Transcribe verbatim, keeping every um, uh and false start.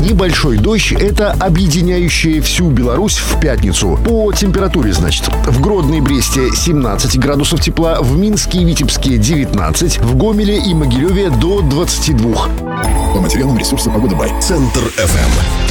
небольшой дождь — это объединяющая всю Беларусь в пятницу. По температуре, значит, в Гродно и Бресте семнадцать градусов тепла, в Минске и Витебске девятнадцать, в Гомеле и Могилеве до двадцати двух. По материалам ресурса «Погода Бай». Центр эф эм.